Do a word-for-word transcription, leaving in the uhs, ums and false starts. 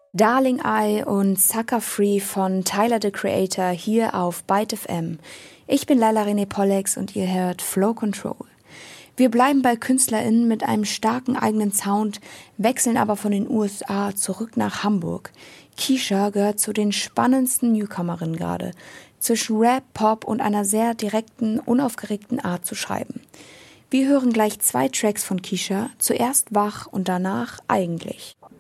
Darling Eye und Sucker Free von Tyler, the Creator, hier auf Byte F M. Ich bin Laila René Pollex und ihr hört Flow Control. Wir bleiben bei KünstlerInnen mit einem starken eigenen Sound, wechseln aber von den U S A zurück nach Hamburg. Keisha gehört zu den spannendsten Newcomerinnen gerade, zwischen Rap, Pop und einer sehr direkten, unaufgeregten Art zu schreiben. Wir hören gleich zwei Tracks von Keisha, zuerst Wach und danach Eigentlich.